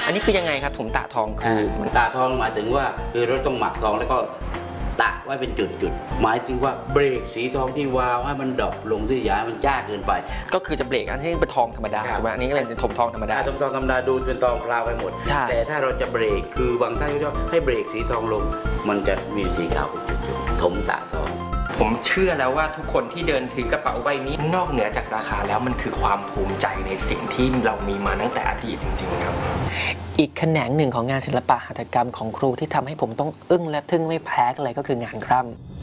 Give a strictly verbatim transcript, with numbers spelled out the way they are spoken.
อันนี้คือยังไงครับถมตะทองคือมันตะทองหมายถึงว่าคือเราต้องหมักทองแล้วก็ตะไว้เป็นจุดๆหมายถึงว่าเบรกสีทองที่วาวให้มันดรอปลงที่อย่าให้มันจ้าเกินไปก็คือจะเบรกอันที่เป็นทองธรรมดาถูกไหมอันนี้ก็เป็นถมทองธรรมดาถมทองธรรมดาดูเป็นทองพลาวไปหมดแต่ถ้าเราจะเบรกคือบางท่านก็ชอบให้เบรกสีทองลงมันจะมีสีขาวเป็นจุดๆถมตะทองผมเชื่อแล้วว่าทุกคนที่เดินถือกระเป๋าใบนี้นอกเหนือจากราคาแล้วมันคือความภูมิใจในสิ่งที่เรามีมาตั้งแต่อดีตจริงๆครับอีกแขนงหนึ่งของงานศิลปะหัตถกรรมของครูที่ทำให้ผมต้องอึ้งและทึ่งไม่แพ้กันเลยก็คืองานคร่ำ